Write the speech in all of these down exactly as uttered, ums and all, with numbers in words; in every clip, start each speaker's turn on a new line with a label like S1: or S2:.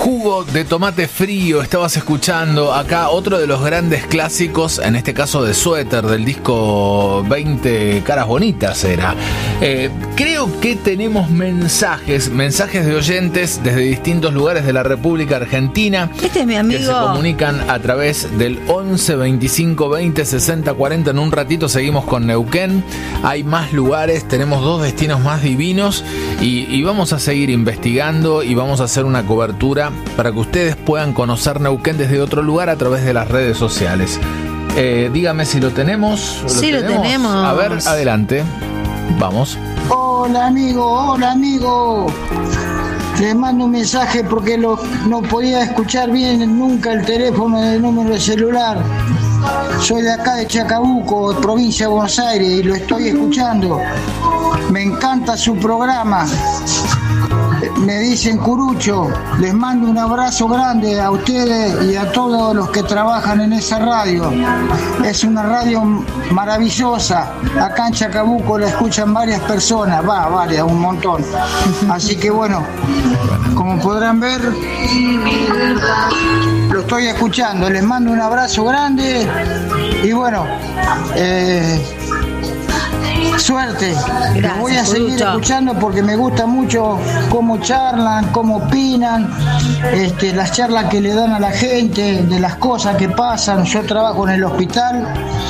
S1: Jugo de tomate frío, estabas escuchando acá otro de los grandes clásicos, en este caso de Suéter, del disco veinte caras bonitas era. Eh, creo que tenemos mensajes, mensajes de oyentes desde distintos lugares de la República Argentina.
S2: Este es mi amigo.
S1: Que se comunican a través del once veinticinco veinte sesenta cuarenta. En un ratito seguimos con Neuquén. Hay más lugares, tenemos dos destinos más divinos y, y vamos a seguir investigando y vamos a hacer una cobertura para que ustedes puedan conocer Neuquén desde otro lugar a través de las redes sociales. Eh, dígame si lo tenemos. ¿Lo
S2: sí,
S1: tenemos?
S2: lo tenemos.
S1: A ver, adelante. Vamos.
S3: Hola amigo, hola amigo. Les mando un mensaje porque lo, no podía escuchar bien nunca el teléfono del número de celular. Soy de acá de Chacabuco, provincia de Buenos Aires, y lo estoy escuchando. Me encanta su programa. Me dicen Curucho. Les mando un abrazo grande a ustedes y a todos los que trabajan en esa radio. Es una radio maravillosa. Acá en Chacabuco la escuchan varias personas, va, varias, un montón. Así que bueno, como podrán ver, lo estoy escuchando. Les mando un abrazo grande y bueno, eh, suerte.
S2: Gracias,
S3: los voy a seguir
S2: Curucho.
S3: escuchando porque me gusta mucho cómo charlan, cómo opinan, este, las charlas que le dan a la gente, de las cosas que pasan. Yo trabajo en el hospital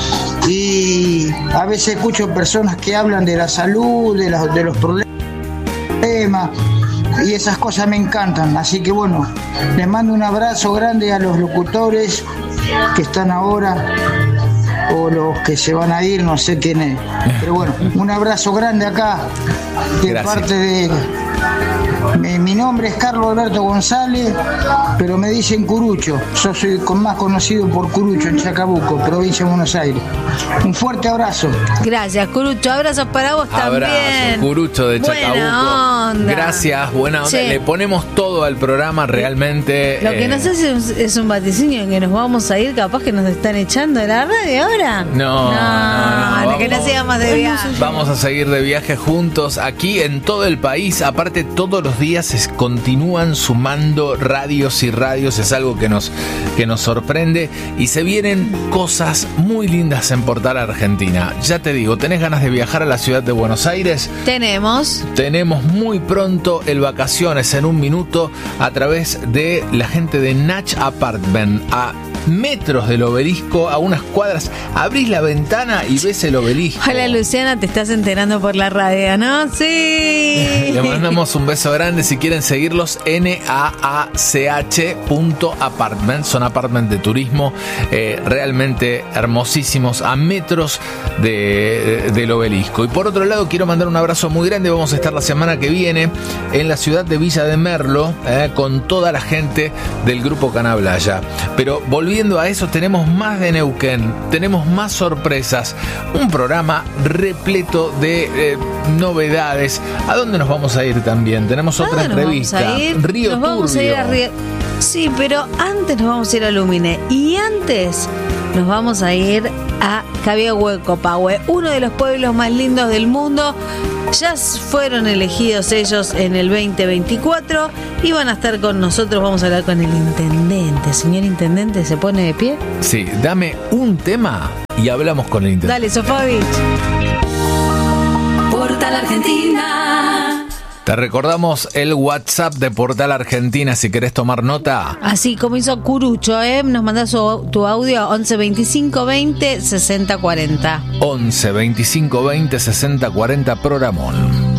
S3: y a veces escucho personas que hablan de la salud, de, la, de los problemas, y esas cosas me encantan. Así que bueno, les mando un abrazo grande a los locutores que están ahora o los que se van a ir, no sé quién es, pero bueno, un abrazo grande acá de
S1: Gracias.
S3: parte de mi, mi nombre es Carlos Alberto González, pero me dicen Curucho. Yo soy con más conocido por Curucho en Chacabuco, provincia de Buenos Aires. Un fuerte abrazo.
S2: Gracias, Curucho. Abrazos para vos
S1: Abrazo,
S2: también.
S1: Curucho de
S2: Buena
S1: Chacabuco.
S2: onda.
S1: Gracias, buena onda.
S2: Sí.
S1: Le ponemos todo al programa realmente.
S2: Lo que
S1: eh,
S2: nos hace es, es un vaticinio en que nos vamos a ir, capaz que nos están echando de la radio ahora.
S1: No, no, no,
S2: que no
S1: vamos.
S2: sigamos de viaje.
S1: Vamos a seguir de viaje juntos aquí en todo el país. Aparte, todos los días se continúan sumando radios y radios. Es algo que nos, que nos sorprende. Y se vienen cosas muy lindas en Portal Argentina. Ya te digo, ¿tenés ganas de viajar a la ciudad de Buenos Aires?
S2: Tenemos.
S1: Tenemos muy pronto el Vacaciones en un minuto a través de la gente de Natch Apartment. A metros del obelisco, a unas cuadras. Abrís la ventana y ves el obelisco.
S2: Hola Luciana, te estás enterando por la radio, ¿no? Sí.
S1: Le mandamos un beso grande. Si quieren seguirlos, N A A C H punto apartment. Son apartment de turismo, eh, realmente hermosísimos, a metros de, de, del obelisco. Y por otro lado, quiero mandar un abrazo muy grande. Vamos a estar la semana que viene en la ciudad de Villa de Merlo, eh, con toda la gente del grupo Canablaya. Pero volviendo a eso, tenemos más de Neuquén, tenemos más sorpresas, un programa repleto de eh, novedades. ¿A dónde nos vamos a ir también? Tenemos
S2: ¿A
S1: otra
S2: dónde nos
S1: entrevista.
S2: vamos a ir?
S1: Río
S2: Nos vamos a ir a
S1: Turbio.
S2: Río. Sí, pero antes nos vamos a ir a Lumine. Y antes nos vamos a ir a Cabiagüe-Copahue, uno de los pueblos más lindos del mundo. Ya fueron elegidos ellos en el veinte veinticuatro y van a estar con nosotros. Vamos a hablar con el intendente. Señor intendente, ¿se pone de pie?
S1: Sí, dame un tema y hablamos con el intendente.
S2: Dale, Sofovich.
S4: Portal Argentina.
S1: Te recordamos el WhatsApp de Portal Argentina si querés tomar nota.
S2: Así como hizo Curucho, ¿eh? Nos mandás su- tu audio once veinticinco veinte sesenta cuarenta.
S1: once veinticinco veinte sesenta cuarenta, programón.